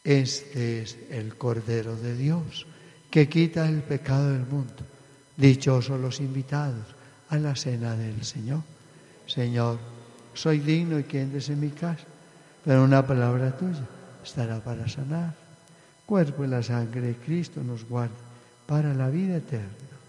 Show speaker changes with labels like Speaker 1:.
Speaker 1: Este es el Cordero de Dios, que quita el pecado del mundo. Dichosos los invitados a la cena del Señor. Señor, soy digno y que entres en mi casa, pero una palabra tuya estará para sanar. Cuerpo y la sangre de Cristo nos guarde para la vida eterna.